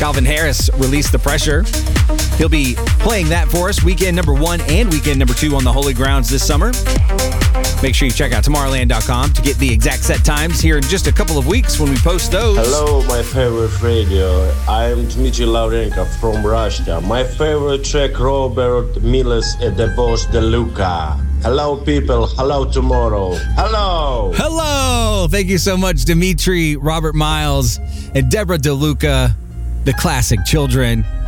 Calvin Harris released The Pressure. He'll be playing that for us weekend number 1 and weekend number 2 on the Holy Grounds this summer. Make sure you check out Tomorrowland.com to get the exact set times here in just a couple of weeks when we post those. Hello, my favorite radio. I'm Dmitry Laurenko from Russia. My favorite track, Robert Miles et the Boss de Luca. Hello, people. Hello, tomorrow. Hello. Hello. Thank you so much, Dimitri, Robert Miles, and Deborah DeLuca, the classic Children.